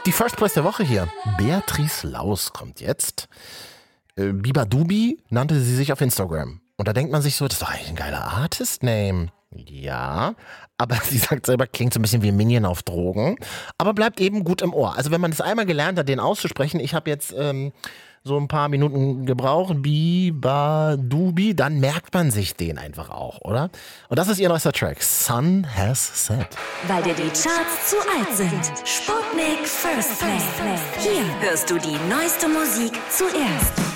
Die First Place der Woche hier. Beatrice Laus kommt jetzt. Bibadubi nannte sie sich auf Instagram. Und da denkt man sich so, das ist doch eigentlich ein geiler Artist-Name. Ja, aber sie sagt selber, klingt so ein bisschen wie Minion auf Drogen, aber bleibt eben gut im Ohr. Also wenn man es einmal gelernt hat, den auszusprechen, ich habe jetzt so ein paar Minuten gebraucht, Bibadubi, dann merkt man sich den einfach auch, oder? Und das ist ihr neuester Track, Sun Has Set. Weil dir die Charts zu alt sind. Sputnik First Place. Hier hörst du die neueste Musik zuerst.